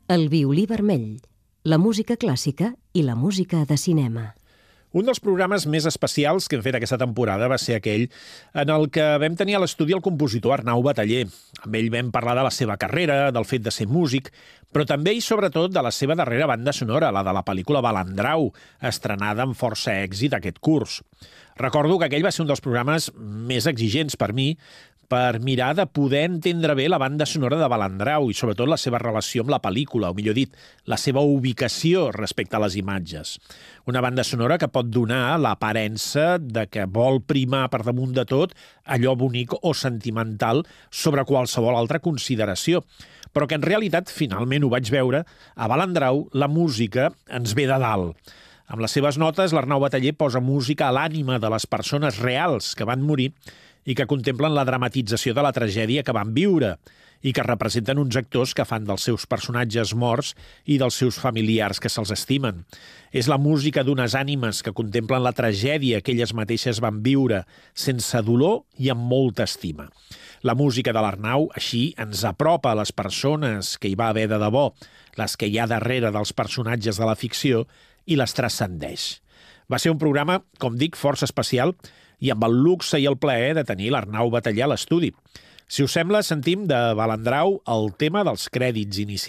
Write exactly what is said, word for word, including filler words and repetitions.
El violí vermell, la música clàssica i la música de cinema. Un dels programes més especials que hem fet aquesta temporada va ser aquell en el que vam tenir a l'estudi el compositor Arnau Bataller. Amb ell vam parlar de la seva carrera, del fet de ser músic, però també i sobretot de la seva darrera banda sonora, la de la pel·lícula Balandrau, estrenada amb força èxit aquest curs. Recordo que aquell va ser un dels programes més exigents per mi, per mirar de poder entendre bé la banda sonora de Balandrau i sobretot la seva relació amb la pel·lícula, o millor dit, la seva ubicació respecte a les imatges. Una banda sonora que pot donar l'aparença de que vol primar per damunt de tot allò bonic o sentimental sobre qualsevol altra consideració, però que en realitat, finalment ho vaig veure, a Balandrau la música ens ve de dalt. Amb les seves notes, l'Arnau Bataller posa música a l'ànima de les persones reals que van morir i que contemplen la dramatització de la tragèdia que van viure i que representen uns actors que fan dels seus personatges morts i dels seus familiars que se'ls estimen. És la música d'unes ànimes que contemplen la tragèdia que elles mateixes van viure sense dolor i amb molta estima. La música de l'Arnau, així, ens apropa a les persones que hi va haver de debò, les que hi ha darrere dels personatges de la ficció, i les transcendeix. Va ser un programa, com dic, força especial, i amb el luxe i el plaer de tenir l'Arnau Bataller a l'estudi. Si us sembla, sentim de Balandrau el tema dels crèdits inicials.